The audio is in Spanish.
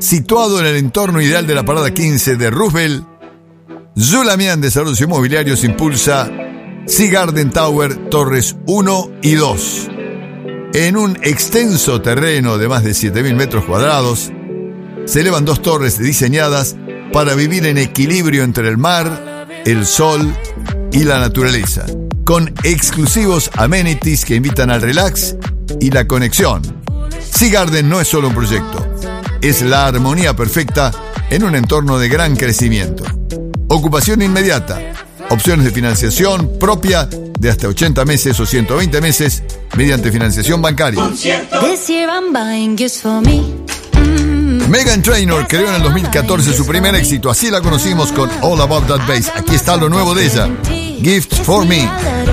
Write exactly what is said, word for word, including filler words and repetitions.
Situado en el entorno ideal de la parada quince de Roosevelt, Zulamian Desarrollos Inmobiliarios impulsa Sea Garden Tower Torres uno y dos. En un extenso terreno de más de siete mil metros cuadrados, se elevan dos torres diseñadas para vivir en equilibrio entre el mar, el sol y la naturaleza, con exclusivos amenities que invitan al relax y la conexión. Sea Garden no es solo un proyecto, es la armonía perfecta en un entorno de gran crecimiento. Ocupación inmediata, opciones de financiación propia de hasta ochenta meses o ciento veinte meses mediante financiación bancaria. Meghan Trainor creó en el dos mil catorce su primer éxito, así la conocimos con All About That Bass. Aquí está lo nuevo de ella, Gift for Me.